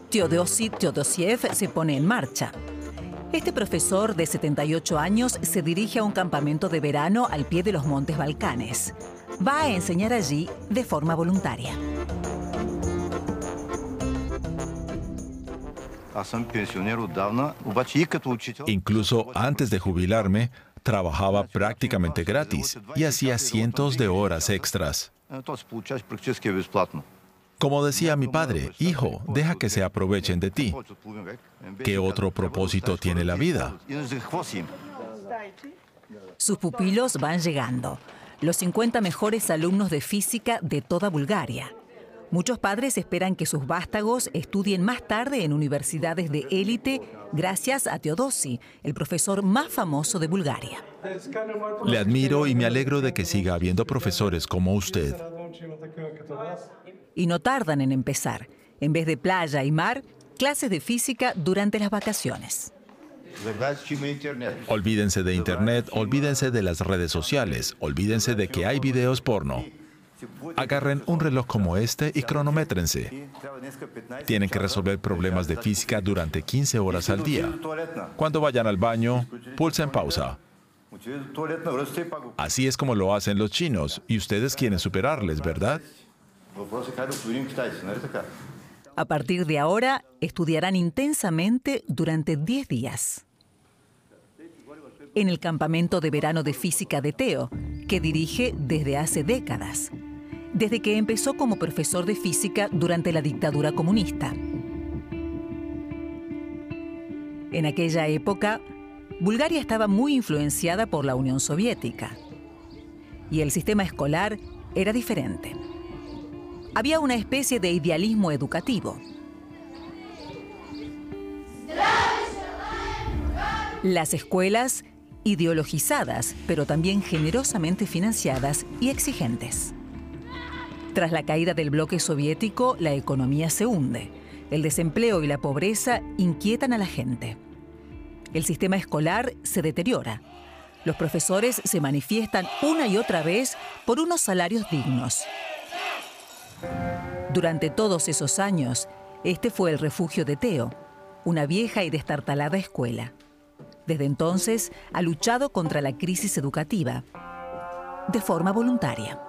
Teodosi Teodosiev se pone en marcha. Este profesor de 78 años se dirige a un campamento de verano al pie de los Montes Balcanes. Va a enseñar allí de forma voluntaria. Incluso antes de jubilarme, trabajaba prácticamente gratis y hacía cientos de horas extras. Como decía mi padre, hijo, deja que se aprovechen de ti. ¿Qué otro propósito tiene la vida? Sus pupilos van llegando, los 50 mejores alumnos de física de toda Bulgaria. Muchos padres esperan que sus vástagos estudien más tarde en universidades de élite gracias a Teodosi, el profesor más famoso de Bulgaria. Le admiro y me alegro de que siga habiendo profesores como usted. Y no tardan en empezar. En vez de playa y mar, clases de física durante las vacaciones. Olvídense de Internet, olvídense de las redes sociales, olvídense de que hay videos porno. Agarren un reloj como este y cronométrense. Tienen que resolver problemas de física durante 15 horas al día. Cuando vayan al baño, pulsen pausa. Así es como lo hacen los chinos, y ustedes quieren superarles, ¿verdad? A partir de ahora, estudiarán intensamente durante 10 días. En el campamento de verano de física de Teo, que dirige desde hace décadas, desde que empezó como profesor de física durante la dictadura comunista. En aquella época, Bulgaria estaba muy influenciada por la Unión Soviética y el sistema escolar era diferente. Había una especie de idealismo educativo. Las escuelas ideologizadas, pero también generosamente financiadas y exigentes. Tras la caída del bloque soviético, la economía se hunde. El desempleo y la pobreza inquietan a la gente. El sistema escolar se deteriora. Los profesores se manifiestan una y otra vez por unos salarios dignos. Durante todos esos años, este fue el refugio de Teo, una vieja y destartalada escuela. Desde entonces, ha luchado contra la crisis educativa, de forma voluntaria.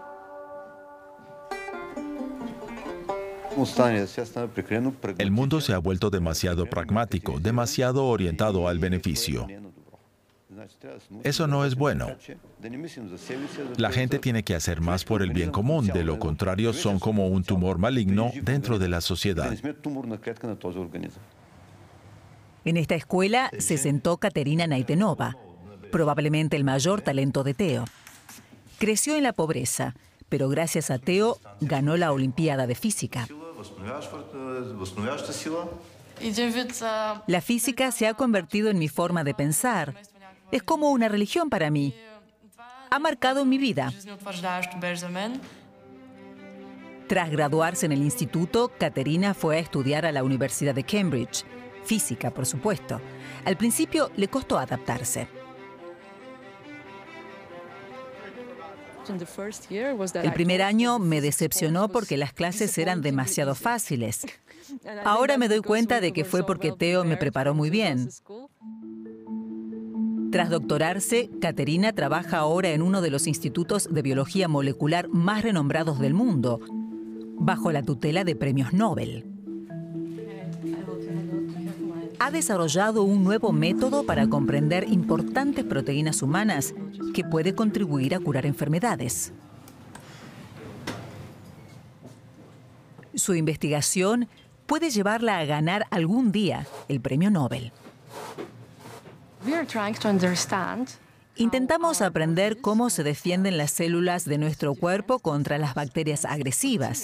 El mundo se ha vuelto demasiado pragmático, demasiado orientado al beneficio. Eso no es bueno. La gente tiene que hacer más por el bien común, de lo contrario son como un tumor maligno dentro de la sociedad. En esta escuela se sentó Katerina Naitenova, probablemente el mayor talento de Teo. Creció en la pobreza, pero gracias a Teo ganó la Olimpiada de Física. La física se ha convertido en mi forma de pensar. Es como una religión para mí. Ha marcado mi vida. Tras graduarse en el instituto, Katerina fue a estudiar a la Universidad de Cambridge. Física, por supuesto. Al principio le costó adaptarse. El primer año me decepcionó porque las clases eran demasiado fáciles. Ahora me doy cuenta de que fue porque Teo me preparó muy bien. Tras doctorarse, Katerina trabaja ahora en uno de los institutos de biología molecular más renombrados del mundo, bajo la tutela de premios Nobel. Ha desarrollado un nuevo método para comprender importantes proteínas humanas que puede contribuir a curar enfermedades. Su investigación puede llevarla a ganar algún día el premio Nobel. Intentamos aprender cómo se defienden las células de nuestro cuerpo contra las bacterias agresivas.